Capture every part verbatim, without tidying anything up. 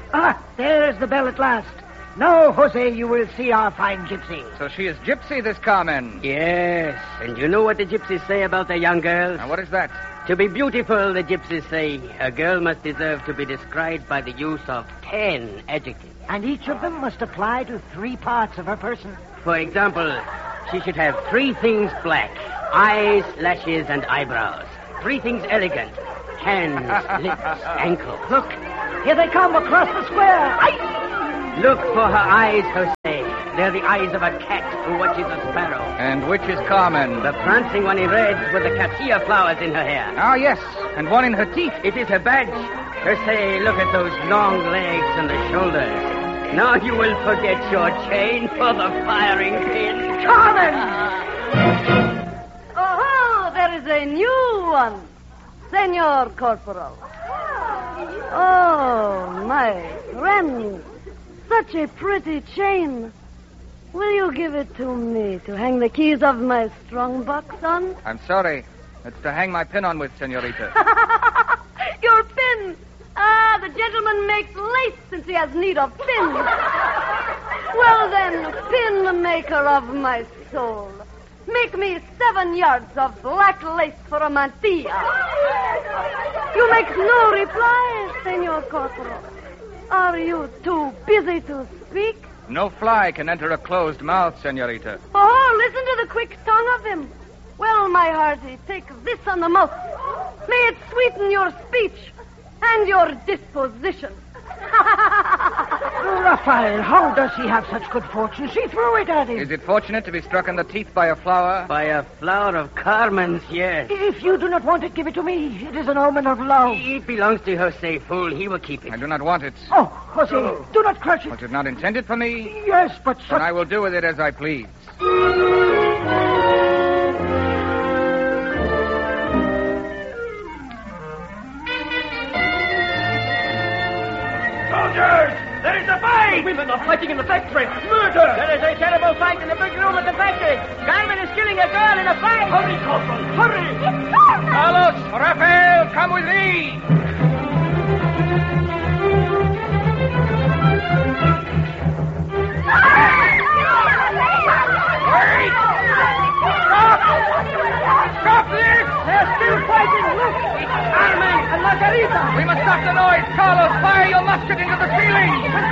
Ah, there's the bell at last. Now, Jose, you will see our fine gypsy. So she is Gypsy, this Carmen. Yes, and you know what the gypsies say about the young girls? Now, what is that? To be beautiful, the gypsies say, a girl must deserve to be described by the use of ten adjectives. And each of them must apply to three parts of her person. For example, she should have three things black: eyes, lashes, and eyebrows. Three things elegant: hands, lips, ankles. Look, here they come across the square. Aye! Look for her eyes, Jose. They're the eyes of a cat who watches a sparrow. And which is Carmen? The prancing one in red with the cassia flowers in her hair. Ah, yes, and one in her teeth. It is her badge. Jose, look at those long legs and the shoulders. Now you will forget your chain for the firing pin. Carmen! Oh, there is a new one. Senor Corporal. Oh, my friend. Such a pretty chain. Will you give it to me to hang the keys of my strong box on? I'm sorry. It's to hang my pin on with, senorita. Your pin. Ah, the gentleman makes lace since he has need of pins. Well then, pin maker of my soul. Make me seven yards of black lace for a mantilla. You make no reply, Senor Corporal. Are you too busy to speak? No fly can enter a closed mouth, senorita. Oh, listen to the quick tongue of him. Well, my hearty, take this on the mouth. May it sweeten your speech and your disposition. Raphael, how does he have such good fortune? She threw it at him. Is it fortunate to be struck in the teeth by a flower? By a flower of Carmen's, yes. If you do not want it, give it to me. It is an omen of love. It belongs to Jose, fool. He will keep it. I do not want it. Oh, Jose, oh. do not crush it. Was it not intended for me? Yes, but... Then I will do with it as I please. Soldiers! There is a fight! The women are fighting in the factory! Murder! There is a terrible fight in the big room at the factory. Carmen is killing a girl in a fight. Hurry, Corporal! Hurry! It's Carmen! Carlos! Rafael! Come with me! Wait! Stop! Stop this! They're still fighting. Look, it's Carmen and Margarita. We must stop the noise. Carlos, fire your musket into the ceiling.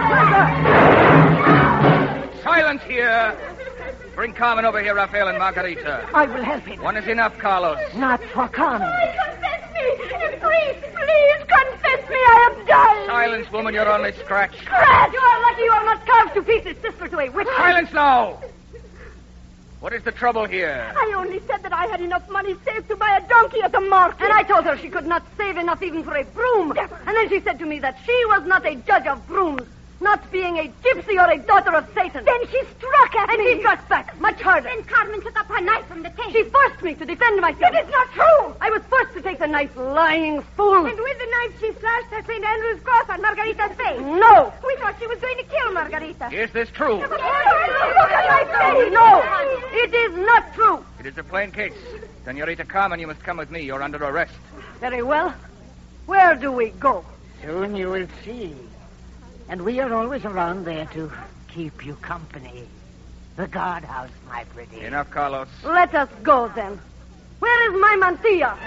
Silence here. Bring Carmen over here, Rafael and Margarita. I will help him. One is enough, Carlos. Not for Carmen. Confess me! Please, please, confess me! I have died! Silence, woman. You're only scratched. Scratch! You are lucky you are not carved to pieces, sister to a witch. Silence now. What is the trouble here? I only said that I had enough money saved to buy a donkey at the market. And I told her she could not save enough even for a broom. And then she said to me that she was not a judge of brooms, not being a gypsy or a daughter of Satan. Then she struck at and me. And she struck back, much harder. Then Carmen took up her knife from the table. She forced me to defend myself. It is not true. I was forced to take the knife, lying fool. And with the knife she slashed her Saint Andrew's cross on Margarita's face. No. We thought she was going to kill Margarita. Is this true? Look at my face. No, it is not true. It is a plain case. Senorita Carmen, you must come with me. You're under arrest. Very well. Where do we go? Soon you will see. And we are always around there to keep you company. The guardhouse, my pretty. Enough, Carlos. Let us go, then. Where is my mantilla?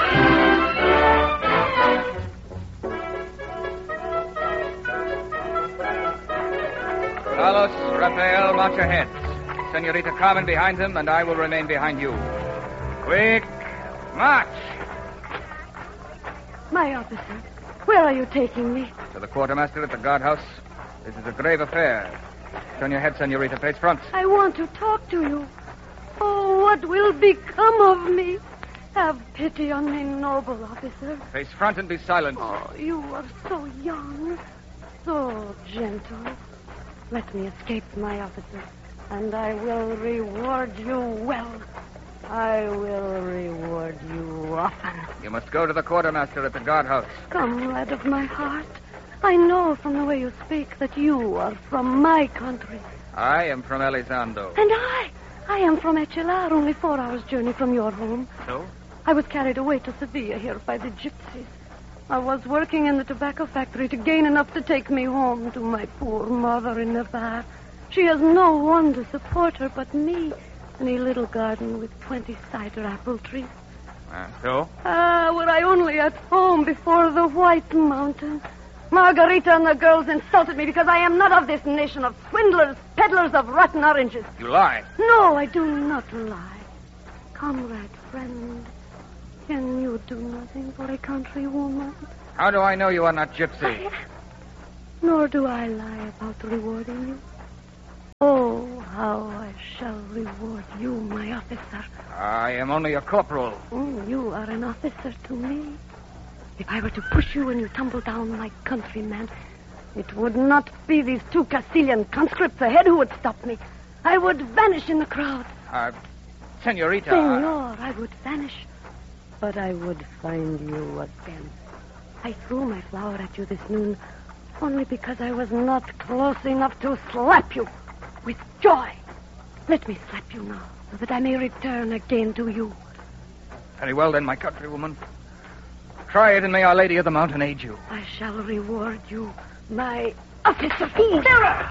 Carlos, Rafael, march ahead. Senorita Carmen behind them, and I will remain behind you. Quick, march! My officer, where are you taking me? To the quartermaster at the guardhouse. This is a grave affair. Turn your head, Senorita. Face front. I want to talk to you. Oh, what will become of me? Have pity on me, noble officer. Face front and be silent. Oh, you are so young, so gentle. Let me escape, my officer, and I will reward you well. I will reward you often. You must go to the quartermaster at the guardhouse. Comrade of my heart, I know from the way you speak that you are from my country. I am from Elizondo. And I, I am from Echelar, only four hours' journey from your home. So? I was carried away to Sevilla here by the gypsies. I was working in the tobacco factory to gain enough to take me home to my poor mother in Navarre. She has no one to support her but me in a little garden with twenty cider apple trees. Uh, so? Ah, were I only at home before the White Mountain. Margarita and the girls insulted me because I am not of this nation of swindlers, peddlers of rotten oranges. You lie. No, I do not lie. Comrade, friend, can you do nothing for a country woman? How do I know you are not gypsy? Nor do I lie about rewarding you. Oh, how I shall reward you, my officer. I am only a corporal. Mm, you are an officer to me. If I were to push you and you tumble down, my countryman, it would not be these two Castilian conscripts ahead who would stop me. I would vanish in the crowd. Uh, Senorita. Senor, I would vanish. But I would find you again. I threw my flower at you this noon only because I was not close enough to slap you with joy. Let me slap you now so that I may return again to you. Very well, then, my countrywoman. Try it, and may Our Lady of the Mountain aid you. I shall reward you, my officer. Sarah!